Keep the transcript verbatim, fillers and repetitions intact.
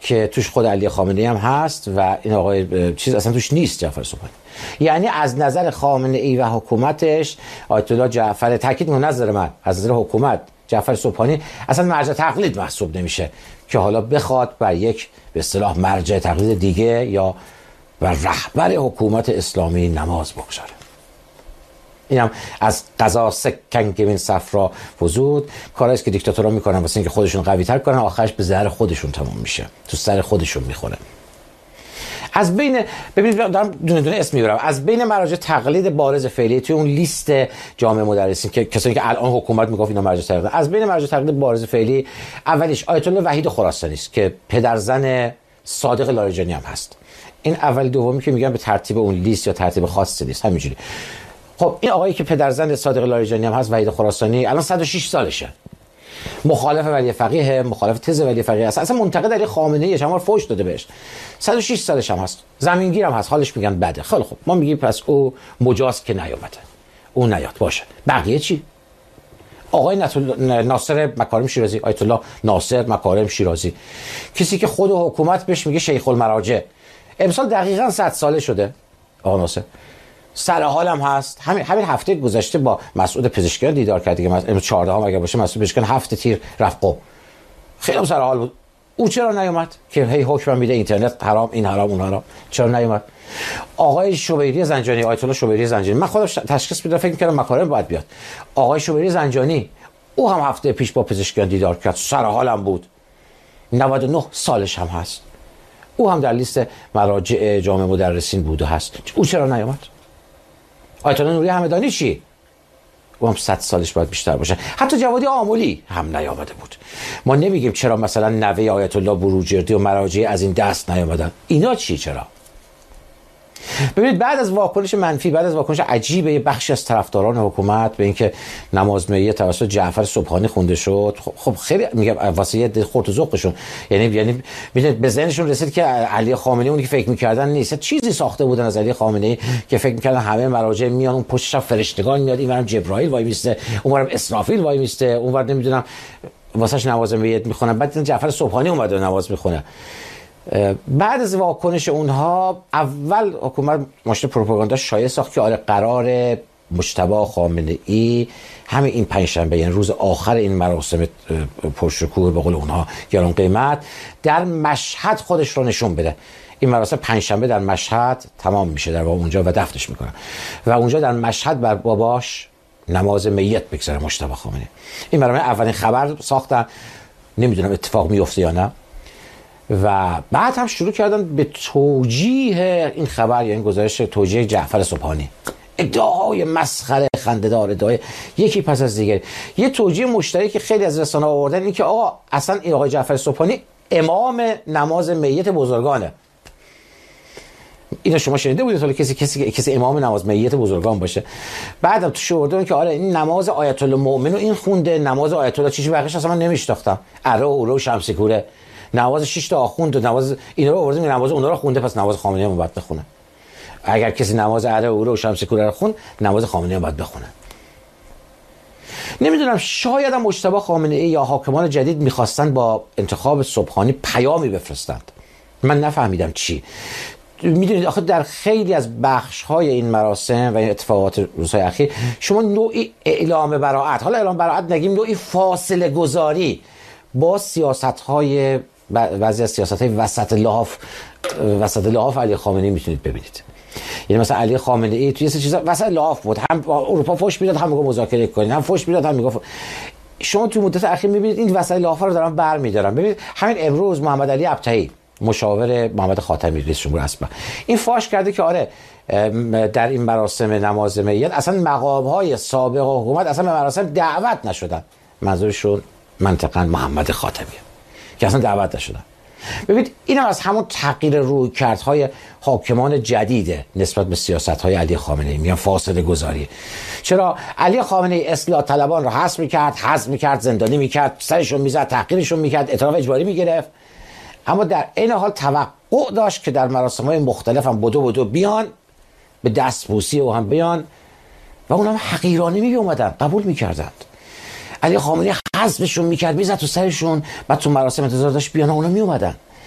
که توش خود علی خامنه‌ای هم هست و این آقای چیز اصلا توش نیست، جعفر سبحانی. یعنی از نظر خامنه‌ای و حکومتش آیت الله جعفر، تاکید می‌کنم نظر من، از نظر حکومت جعفر سبحانی اصلا مرجع تقلید محسوب نمیشه که حالا بخواد بر یک به اصطلاح مرجع تقلید دیگه یا بر رهبر حکومت اسلامی نماز بگذاره. اینم از قضا سکن گمین صفرا وجود، کاری است که دیکتاتورها میکنن واسه اینکه خودشون قوی تر کنن، آخرش به ضرر خودشون تمام میشه، تو سر خودشون میخوره. از بین ببینید دارم دونه دونه اسم میبرم، از بین مراجع تقلید بارز فعلی توی اون لیست جامعه مدرسین که کسایی که الان حکومت میگفت اینا مراجع تقلید، از بین مراجع تقلید بارز فعلی اولیش آیت الله وحید خراسانی است که پدرزن صادق لاریجانی هم هست. این اول دومی که میگم به ترتیب اون لیست یا ترتیب خاصی نیست، همینجوری. خب این آقایی که پدرزن صادق لاریجانی هم هست، وحید خراسانی، الان صد و شش سالشه، مخالف ولی فقیه، مخالف تز ولی فقیه است، اصلا منتقد علی خامنه‌ای، شما فوش داده بهش، صد و شش سالش هم هست، زمینگیر هم هست، حالش میگن بده. خیلی خب ما میگیم پس او مجاز که نیومده، او نیاد باشه. بقیه چی؟ آقای ناصر مکارم شیرازی، آیت الله ناصر مکارم شیرازی، کسی که خود حکومت بهش میگه شیخ المراجع، امسال دقیقاً صد ساله شده آقا ناصر، سر حالم هست. همین همین هفته گذشته با مسعود پزشکیان دیدار کرد دیگه، امروز چهاردهم اگه باشه، مسعود پزشکیان هفته تیر رفت قم، خیلی سر حال بود. او چرا نیومد که هی حکم میده اینترنت حرام، این حرام اون حرام؟ چرا نیومد؟ آقای شوبیری زنجانی، آیت الله شوبیری زنجانی، من خودم تشخیص میدم فکر می‌کردم مکارم باید بیاد. آقای شوبیری زنجانی او هم هفته پیش با پزشکیان دیدار کرد، سر حالم بود، نود و نه سالش هم هست، او هم در لیست مراجع جامعه مدرسین بود و هست. او چرا نیومد؟ آیت الله نوری همدانی چی؟ او هم صد سالش باید بیشتر باشه. حتی جوادی آملی هم نیامده بود. ما نمیگیم چرا مثلا نوه آیت الله بروجردی و مراجع از این دست نیامدن. اینا چی چرا؟ ببینید بعد از واکنش منفی، بعد از واکنش عجیب یه بخشی از طرفداران حکومت به اینکه نماز میه توسط جعفر سبحانی خونده شد، خب خیلی میگم واسه یه خورد و ذوقشون، یعنی یعنی میدونید به ذهنشون رسید که علی خامنه‌ای اونی که فکر میکردن نیست، چیزی ساخته بودن از علی خامنه‌ای که فکر میکردن همه مراجع میان، اون پشتش فرشتگان میاد، اینورم جبرائیل وای میسته، اونورم اسرافیل وای میسته، اونور نمیدونم واسش نماز میت میخونن، بعد جعفر سبحانی اومد و نماز میخونه. بعد از واکنش اونها اول حکومت ماشین پروپاگاندا شایع ساخت که آره قرار مجتبی خامنه‌ای همه این پنجشنبه، یعنی روز آخر این مراسم پرشکوه به قول اونها گران قیمت، در مشهد خودش رو نشون بده. این مراسم پنجشنبه در مشهد تمام میشه در واقع اونجا و دفنش میکنن و اونجا در مشهد بر باباش نماز میت بگذاره مجتبی خامنه‌ای. این برای اولین خبر ساختن، نمیدونم اتفاق میفته یا نه. و بعد هم شروع کردن به توجیه این خبر یا این گزارش، توجیه جعفر سبحانی، ادعاهای مسخره خنده‌دار، ادعای یکی پس از دیگری. یه توجیه مشترکی که خیلی از رسانه‌ها آوردن این که آقا اصلا این آقای جعفر سبحانی امام نماز میت بزرگانه. اینو شما شنیده بودید؟ حالا کسی کسی کسی امام نماز میت بزرگان باشه؟ بعدم تو شوردن که آره این نماز آیت الله مؤمن رو این خونده، نماز آیت الله چیزی بقیش اصلا من نمیشناختم، اره و اوره و شمسی کوره، نماز شش تا آخوند و نماز اینا رو آوردیم، نماز اونا رو خونده، پس نماز خامنه‌ای هم باید بخونه. اگر کسی نماز اره و اوره و شمسی کوره رو خون، نماز خامنه‌ای هم باید بخونه. نمیدونم، شاید هم مجتبی خامنه‌ای یا حاکمان جدید میخواستن با انتخاب سبحانی پیامی بفرستند، من نفهمیدم چی. میدونید آخه در خیلی از بخش‌های این مراسم و این اتفاقات روزهای اخیر شما نوعی اعلام براءت، حالا اعلام براءت نگیم، نوعی فاصله گذاری با سیاست‌های بعضی از سیاست‌های وسط لاف وسط لاف علی خامنه‌ای میتونید ببینید. یعنی مثلا علی خامنه‌ای توی سه چیزا وسط لاف بود، هم اروپا فوش میداد، هم میگفت مذاکره کنین، هم فوش میداد، هم میگفت. شما تو مدت اخیر میبینید این وسط لاف رو دارن برمی‌دارن. ببینید همین امروز محمد علی ابطحی مشاور محمد خاتمی رئیس جمهور اسبق این فاش کرده که آره در این مراسم نماز میت اصلا مقام‌های سابق حکومت اصلا به مراسم دعوت نشدن. منظورشون منطقاً محمد خاتمیه که اصلا دعوت نشدن. ببینید اینم از همون تغییر رویکردهای حاکمان جدیده نسبت به سیاست‌های علی خامنه‌ای، میگن فاصله گذاری. چرا علی خامنه‌ای اصلاح طلبان رو حذف می‌کرد، حذف می‌کرد، زندانی می‌کرد، سرشون می‌زد، تحقیرشون می‌کرد، اعتراف اجباری می‌گرفت، اما در این حال توقع داشت که در مراسم‌های مختلف هم بدو بدو بیان، به دستبوسی و هم بیان و اونم حقیرانه می اومدن قبول می‌کردند. علی خامنه‌ای حذفشون می‌کرد، می‌زد تو سرشون، بعد تو مراسم انتظار داشت بیان، اونا می اومدن.